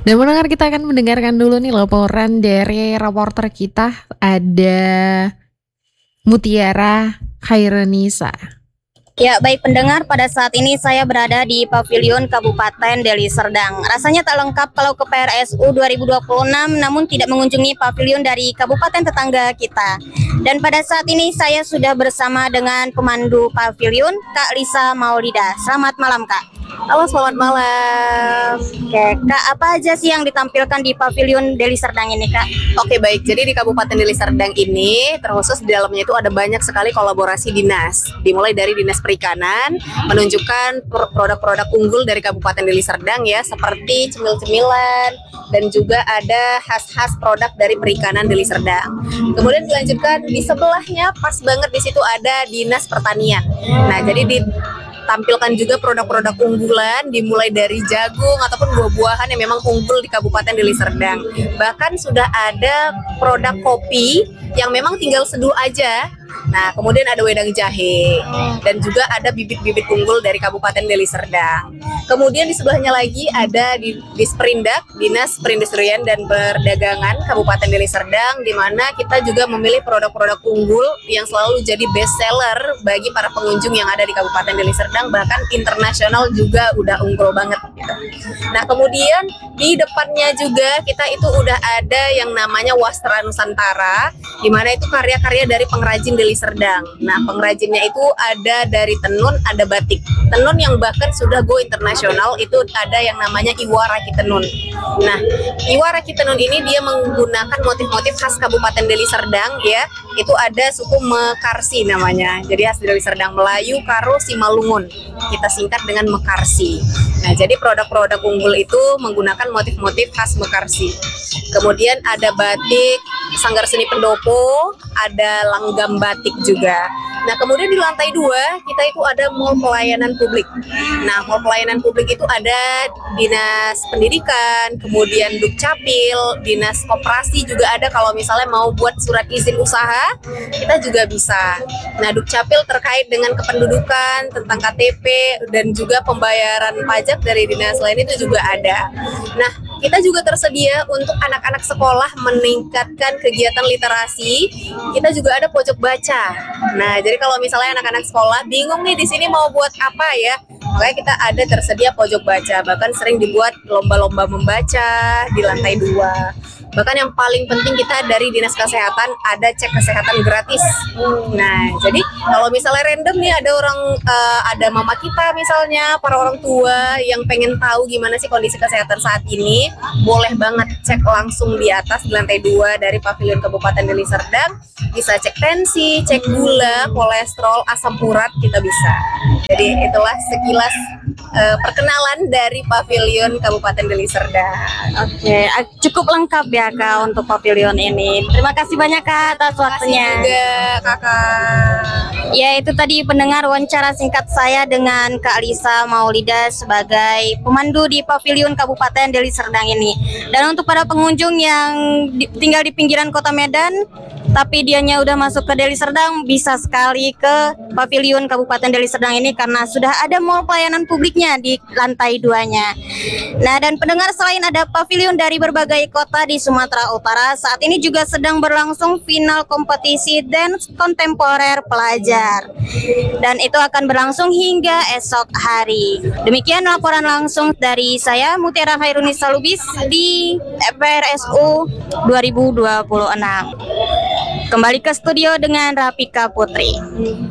Dan mendengar kita akan mendengarkan dulu nih laporan dari reporter kita, ada Mutiara Khairunisa. Ya, baik pendengar, pada saat ini saya berada di Pavilion Kabupaten Deli Serdang. Rasanya tak lengkap kalau ke PRSU 2026 namun tidak mengunjungi pavilion dari kabupaten tetangga kita. Dan pada saat ini saya sudah bersama dengan pemandu pavilion, Kak Lisa Maulida. Selamat malam, Kak. Halo, selamat malam. Oke, Kak, apa aja sih yang ditampilkan di Pavilion Deli Serdang ini, Kak? Oke, baik. Jadi di Kabupaten Deli Serdang ini terkhusus di dalamnya itu ada banyak sekali kolaborasi dinas. Dimulai dari Dinas Perikanan menunjukkan produk-produk unggul dari Kabupaten Deli Serdang ya, seperti cemil-cemilan dan juga ada khas-khas produk dari perikanan Deli Serdang. Kemudian dilanjutkan di sebelahnya pas banget di situ ada Dinas Pertanian. Nah, jadi tampilkan juga produk-produk unggulan dimulai dari jagung ataupun buah-buahan yang memang unggul di Kabupaten Deli Serdang. Bahkan sudah ada produk kopi yang memang tinggal seduh aja. Nah, kemudian ada wedang jahe dan juga ada bibit-bibit unggul dari Kabupaten Deli Serdang. Kemudian di sebelahnya lagi ada di Disperindak, Dinas Perindustrian dan Perdagangan Kabupaten Deli Serdang, di mana kita juga memilih produk-produk unggul yang selalu jadi best seller bagi para pengunjung yang ada di Kabupaten Deli Serdang, bahkan internasional juga udah unggul banget gitu. Nah, kemudian di depannya juga kita itu udah ada yang namanya Wastra Nusantara, di mana itu karya-karya dari pengrajin Deli Serdang. Nah, pengrajinnya itu ada dari tenun, ada batik. Tenun yang bahkan sudah go internasional itu ada yang namanya Iwa Raki Tenun. Nah, Iwa Raki Tenun ini dia menggunakan motif-motif khas Kabupaten Deli Serdang ya. Itu ada suku Mekarsi namanya. Jadi khas Deli Serdang, Melayu, Karo, Simalungun. Kita singkat dengan Mekarsi. Nah, jadi produk-produk unggul itu menggunakan motif-motif khas Mekarsi. Kemudian ada batik, Sanggar Seni Pendopo, ada langgam batik juga. Nah, kemudian di lantai 2 kita itu ada mall pelayanan publik. Nah, mall pelayanan publik itu ada Dinas Pendidikan, kemudian Dukcapil, Dinas Koperasi juga ada kalau misalnya mau buat surat izin usaha, kita juga bisa. Nah, Dukcapil terkait dengan kependudukan, tentang KTP, dan juga pembayaran pajak dari dinas lain itu juga ada. Nah, kita juga tersedia untuk anak-anak sekolah meningkatkan kegiatan literasi. Kita juga ada pojok baca. Nah, jadi kalau misalnya anak-anak sekolah bingung nih di sini mau buat apa ya, makanya kita ada tersedia pojok baca. Bahkan sering dibuat lomba-lomba membaca di lantai 2. Bahkan yang paling penting kita dari Dinas Kesehatan ada cek kesehatan gratis. Nah, jadi kalau misalnya random nih ada mama kita misalnya, para orang tua yang pengen tahu gimana sih kondisi kesehatan saat ini, boleh banget cek langsung di atas di lantai 2 dari Pavilion Kabupaten Deli Serdang. Bisa cek tensi, cek gula, kolesterol, asam urat, kita bisa. Jadi itulah sekilas perkenalan dari Pavilion Kabupaten Deli Serdang. Oke, cukup lengkap ya, Kak, untuk pavilion ini. Terima kasih banyak, Kak, atas waktunya. Terima kasih juga, Kakak. Ya, itu tadi pendengar wawancara singkat saya dengan Kak Lisa Maulida sebagai pemandu di Pavilion Kabupaten Deli Serdang ini. Dan untuk para pengunjung yang tinggal di pinggiran Kota Medan, tapi dianya udah masuk ke Deli Serdang, bisa sekali ke Pavilion Kabupaten Deli Serdang ini karena sudah ada mall pelayanan publiknya di lantai 2-nya. Nah, dan pendengar, selain ada pavilion dari berbagai kota di Sumatera Utara, saat ini juga sedang berlangsung final kompetisi dance kontemporer pelajar. Dan itu akan berlangsung hingga esok hari. Demikian laporan langsung dari saya, Mutiara Khairunisa Lubis di PRSU 2026. Kembali ke studio dengan Rapika Putri.